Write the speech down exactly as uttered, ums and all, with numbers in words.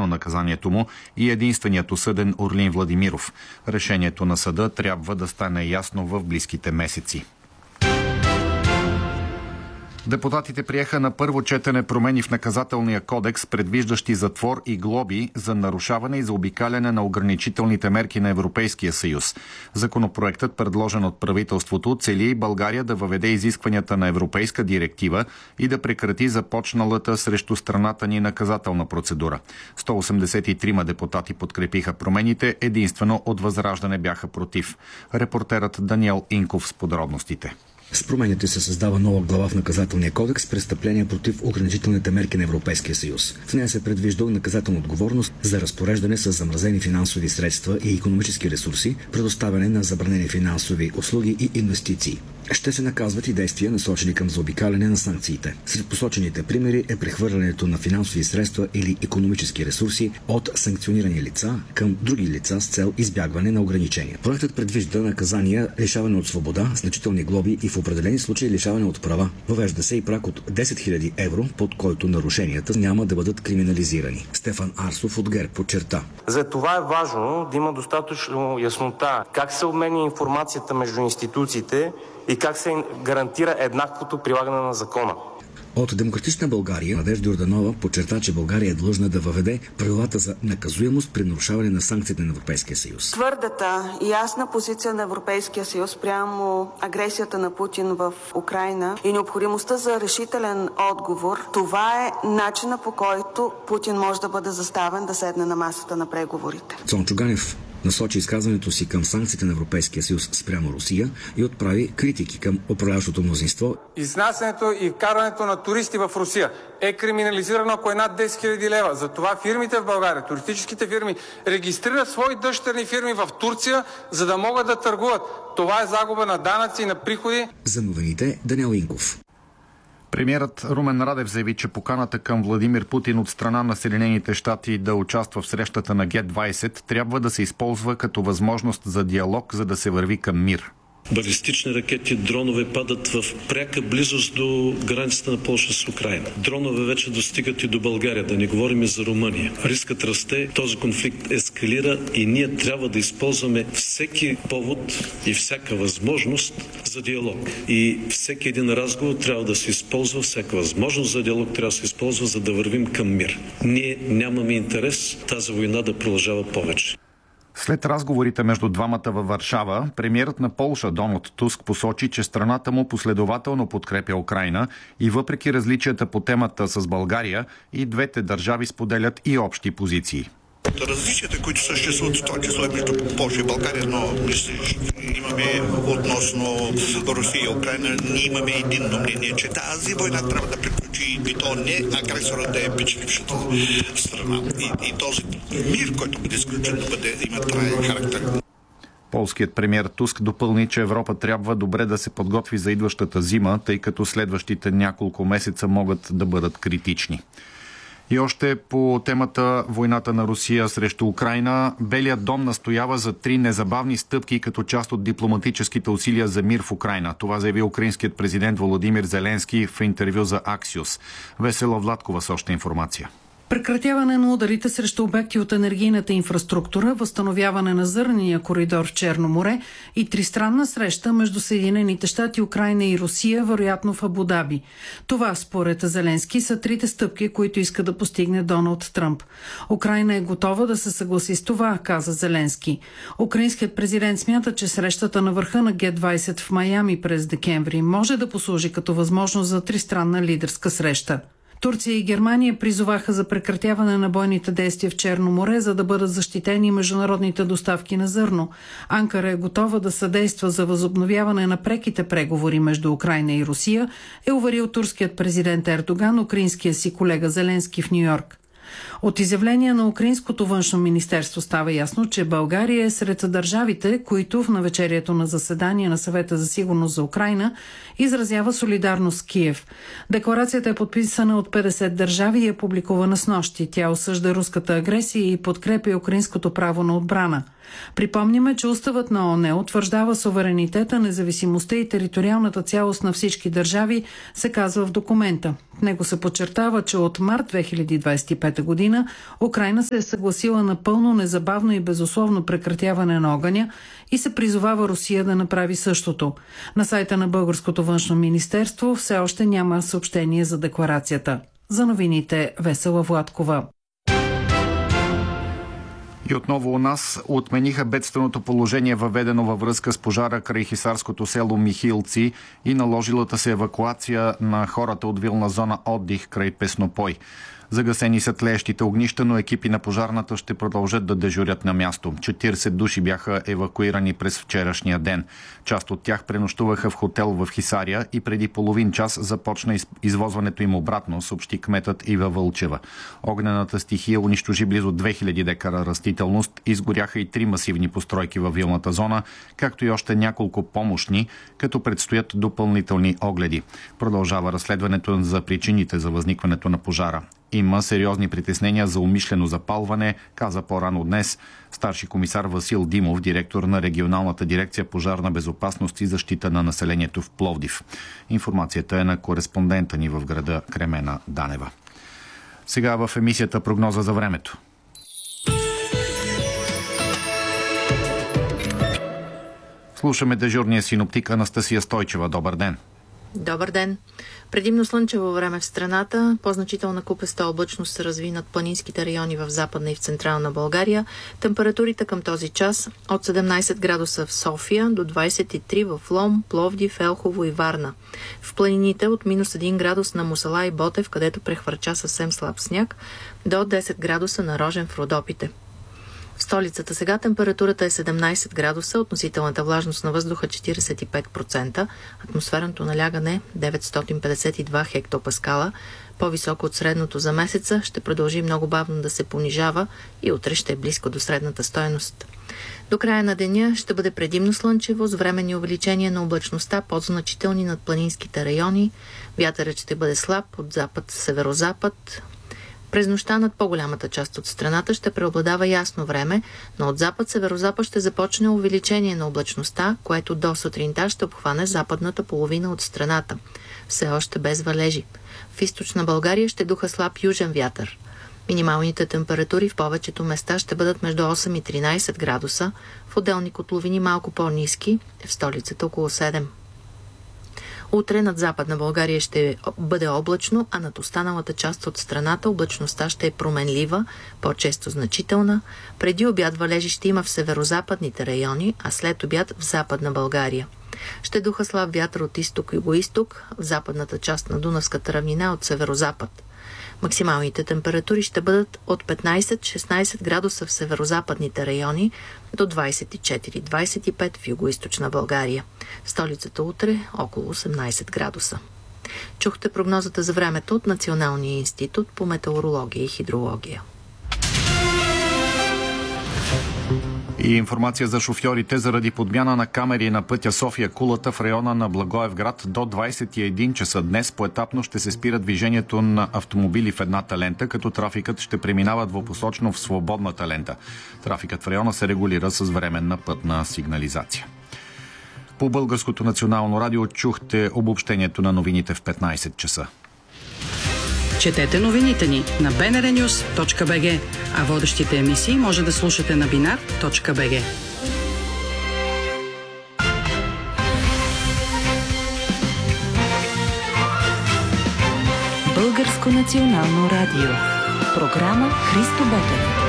замразено наказанието му и единственият осъден Орлин Владимиров. Решението на съда трябва да стане ясно в близките месеци. Депутатите приеха на първо четене промени в наказателния кодекс, предвиждащи затвор и глоби за нарушаване и заобикаляне на ограничителните мерки на Европейския съюз. Законопроектът, предложен от правителството, цели България да въведе изискванията на европейска директива и да прекрати започналата срещу страната ни наказателна процедура. сто осемдесет и трима депутати подкрепиха промените, единствено от Възраждане бяха против. Репортерът Даниел Инков с подробностите. С промените се създава нова глава в наказателния кодекс «Престъпления против ограничителните мерки на Европейския съюз». В нея се предвижда наказателна отговорност за разпореждане с замразени финансови средства и икономически ресурси, предоставяне на забранени финансови услуги и инвестиции. Ще се наказват и действия, насочени към заобикаляне на санкциите. Сред посочените примери е прехвърлянето на финансови средства или икономически ресурси от санкционирани лица към други лица с цел избягване на ограничения. Проектът предвижда наказания лишаване от свобода, значителни глоби и в определени случаи лишаване от права. Въвежда се и праг от десет хиляди евро, под който нарушенията няма да бъдат криминализирани. Стефан Арсов от ГЕРБ подчерта: За това е важно да има достатъчно яснота как се обменя информацията между институциите и как се гарантира еднаквото прилагане на закона. От Демократична България Надежда Йорданова подчерта, че България е длъжна да въведе правилата за наказуемост при нарушаване на санкциите на Европейския съюз. Твърдата и ясна позиция на Европейския съюз прямо агресията на Путин в Украйна и необходимостта за решителен отговор, това е начина, по който Путин може да бъде заставен да седне на масата на преговорите. Цончо Ганев насочи изказването си към санкциите на Европейския съюз спрямо Русия и отправи критики към управляващото мнозинство. Изнасянето и вкарването на туристи в Русия е криминализирано, ако е над десет хиляди лева. Затова фирмите в България, туристическите фирми, регистрират свои дъщерни фирми в Турция, за да могат да търгуват. Това е загуба на данъци и на приходи. За новините Даниел Инков. Премиерът Румен Радев заяви, че поканата към Владимир Путин от страна на Съединените щати да участва в срещата на Ге двайсет трябва да се използва като възможност за диалог, за да се върви към мир. Балистични ракети, дронове падат в пряка близост до границата на Полша с Украйна. Дронове вече достигат и до България, да не говорим и за Румъния. Рискът расте, този конфликт ескалира и ние трябва да използваме всеки повод и всяка възможност за диалог. И всеки един разговор трябва да се използва, всяка възможност за диалог трябва да се използва, за да вървим към мир. Ние нямаме интерес тази война да продължава повече. След разговорите между двамата във Варшава, премиерът на Полша Доналд Туск посочи, че страната му последователно подкрепя Украйна и въпреки различията по темата с България, и двете държави споделят и общи позиции. Различията, които съществуват в това число между Полша и България, но имаме относно Русия и Украйна, ние имаме единно мнение, че тази война трябва да приключи и то не агресорът да е печелившата страна. И, и този мир, който бъде изключен, да бъде, има траен характер. Полският премиер Туск допълни, че Европа трябва добре да се подготви за идващата зима, тъй като следващите няколко месеца могат да бъдат критични. И още по темата войната на Русия срещу Украйна, Белият дом настоява за три незабавни стъпки като част от дипломатическите усилия за мир в Украйна. Това заяви украинският президент Володимир Зеленски в интервю за Аксиос. Весела Владкова с още информация. Прекратяване на ударите срещу обекти от енергийната инфраструктура, възстановяване на зърнения коридор в Черно море и тристранна среща между Съединените щати, Украйна и Русия, вероятно в Абу Даби. Това, според Зеленски, са трите стъпки, които иска да постигне Доналд Тръмп. Украйна е готова да се съгласи с това, каза Зеленски. Украинският президент смята, че срещата на върха на Ге двайсет в Майами през декември може да послужи като възможност за тристранна лидерска среща. Турция и Германия призоваха за прекратяване на бойните действия в Черно море, за да бъдат защитени международните доставки на зърно. Анкара е готова да съдейства за възобновяване на преките преговори между Украйна и Русия, е уверил турският президент Ердоган украинския си колега Зеленски в Ню-Йорк. От изявление на Украинското външно министерство става ясно, че България е сред държавите, които в навечерието на заседание на Съвета за сигурност за Украйна изразява солидарност с Киев. Декларацията е подписана от петдесет държави и е публикувана снощи. Тя осъжда руската агресия и подкрепя украинското право на отбрана. Припомняме, че уставът на ООН утвърждава суверенитета, независимостта и териториалната цялост на всички държави, се казва в документа. В него се подчертава, че от март две хиляди двадесет и пета година година Украйна се е съгласила на пълно, незабавно и безусловно прекратяване на огъня и се призовава Русия да направи същото. На сайта на Българското външно министерство все още няма съобщение за декларацията. За новините Весела Владкова. И отново у нас отмениха бедственото положение, въведено във връзка с пожара край хисарското село Михилци и наложилата се евакуация на хората от вилна зона отдих край Песнопой. Загасени са тлеещите огнища, но екипи на пожарната ще продължат да дежурят на място. четирийсет души бяха евакуирани през вчерашния ден. Част от тях пренощуваха в хотел в Хисаря и преди половин час започна извозването им обратно, съобщи кметът Ива Вълчева. Огнената стихия унищожи близо две хиляди декара растителност, изгоряха и три масивни постройки във вилната зона, както и още няколко помощни, като предстоят допълнителни огледи. Продължава разследването за причините за възникването на пожара. Има сериозни притеснения за умишлено запалване, каза по-рано днес старши комисар Васил Димов, директор на регионалната дирекция пожарна безопасност и защита на населението в Пловдив. Информацията е на кореспондента ни в града Кремена Данева. Сега в емисията прогноза за времето. Слушаме дежурния синоптик Анастасия Стойчева. Добър ден! Добър ден! Предимно слънчево време в страната, по-значителна купеста облачност се разви над планинските райони в Западна и в Централна България. Температурите към този час от седемнайсет градуса в София до двайсет и три в Лом, Пловдив, Елхово и Варна. В планините от минус един градус на Мусала и Ботев, където прехвърча съвсем слаб сняг, до десет градуса на Рожен в Родопите. В столицата сега температурата е седемнайсет градуса, относителната влажност на въздуха четирийсет и пет процента, атмосферното налягане деветстотин петдесет и два хектопаскала, по-високо от средното за месеца, ще продължи много бавно да се понижава и утре ще е близко до средната стойност. До края на деня ще бъде предимно слънчево, с временни увеличения на облачността, по-значителни над планинските райони. Вятърът ще бъде слаб от запад-северозапад. През нощта над по-голямата част от страната ще преобладава ясно време, но от запад-северозапад ще започне увеличение на облачността, което до сутринта ще обхване западната половина от страната. Все още без валежи. В източна България ще духа слаб южен вятър. Минималните температури в повечето места ще бъдат между осем и тринайсет градуса, в отделни котловини малко по-ниски, в столицата около седем. Утре над Западна България ще бъде облачно, а над останалата част от страната облачността ще е променлива, по-често значителна. Преди обяд валежи ще има в северозападните райони, а след обяд в Западна България. Ще духа слаб вятър от изток-югоизток, в западната част на Дунавската равнина от северозапад. Максималните температури ще бъдат от петнайсет-шестнайсет градуса в северозападните райони до двайсет и четири - двайсет и пет в югоизточна България. В столицата утре около осемнайсет градуса. Чухте прогнозата за времето от Националния институт по метеорология и хидрология. И информация за шофьорите заради подмяна на камери на пътя София-Кулата в района на Благоевград до двайсет и един часа днес поетапно ще се спира движението на автомобили в едната лента, като трафикът ще преминава двупосочно в свободната лента. Трафикът в района се регулира с временна пътна сигнализация. По Българското национално радио чухте обобщението на новините в петнайсет часа. Четете новините ни на би ен ар нюз точка би джи, а водещите емисии може да слушате на бинар точка би джи. Българско национално радио. Програма Христо Ботев.